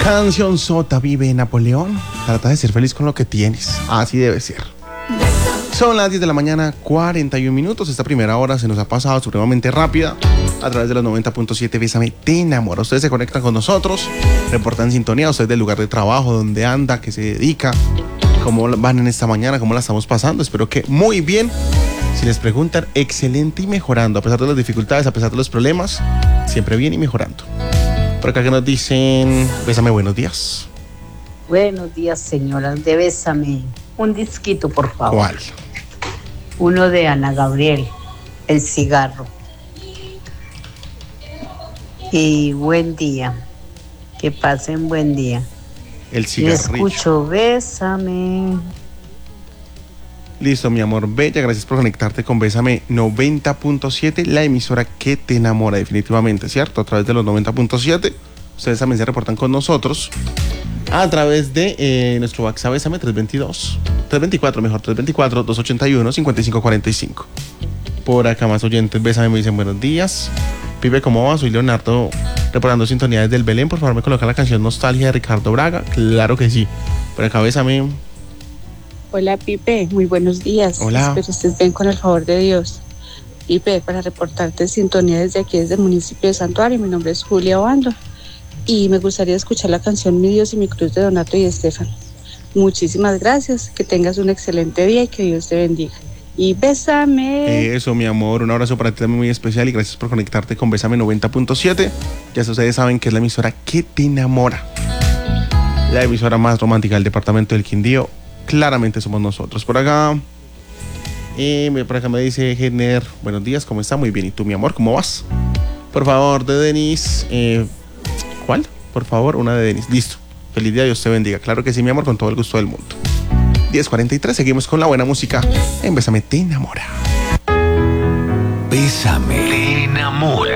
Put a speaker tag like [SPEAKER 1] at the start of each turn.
[SPEAKER 1] Canción Sota, vive Napoleón. Trata de ser feliz con lo que tienes. Así debe ser. Son las 10 de la mañana, 41 minutos. Esta primera hora se nos ha pasado supremamente rápida. A través de los 90.7 Bésame Te Enamora. Ustedes se conectan con nosotros, reportan sintonía. Ustedes del lugar de trabajo, donde anda, que se dedica, cómo van en esta mañana, cómo la estamos pasando. Espero que muy bien. Si les preguntan, excelente y mejorando. A pesar de las dificultades, a pesar de los problemas, siempre bien y mejorando. Por acá que nos dicen, Bésame, buenos días.
[SPEAKER 2] Buenos días, señoras de Bésame. Un disquito, por favor.
[SPEAKER 1] ¿Cuál?
[SPEAKER 2] Uno de Ana Gabriel, El cigarro. Y buen día. Que pasen buen día.
[SPEAKER 1] El cigarrillo.
[SPEAKER 2] Y escucho Bésame.
[SPEAKER 1] Listo, mi amor bella, gracias por conectarte con Bésame 90.7, la emisora que te enamora definitivamente, ¿cierto? A través de los 90.7, ustedes también se reportan con nosotros a través de nuestro WhatsApp Bésame 324-281-5545. Por acá más oyentes, Bésame, me dicen buenos días. Pipe, ¿cómo va? Soy Leonardo, reportando sintonía desde el Belén. Por favor, me coloca la canción Nostalgia de Ricardo Braga. Claro que sí. Por acá, Bésame.
[SPEAKER 3] Hola, Pipe, muy buenos días.
[SPEAKER 1] Hola.
[SPEAKER 3] Espero estés bien con el favor de Dios. Pipe, para reportarte sintonía desde aquí, desde el municipio de Santuario. Mi nombre es Julia Obando y me gustaría escuchar la canción Mi Dios y mi Cruz de Donato y Estefan. Muchísimas gracias, que tengas un excelente día y que Dios te bendiga. Y bésame.
[SPEAKER 1] Eso, mi amor, un abrazo para ti también muy especial y gracias por conectarte con Bésame 90.7. Ya ustedes saben que es la emisora que te enamora, la emisora más romántica del departamento del Quindío. Claramente somos nosotros. Por acá me dice Jenner, buenos días, ¿cómo está? Muy bien, ¿y tú, mi amor, cómo vas? Por favor, de Denis, ¿cuál? Por favor, una de Denis, listo. Feliz día, Dios te bendiga. Claro que sí, mi amor, con todo el gusto del mundo. 10:43, seguimos con la buena música en Bésame Te Enamora.
[SPEAKER 4] Bésame Te Enamora.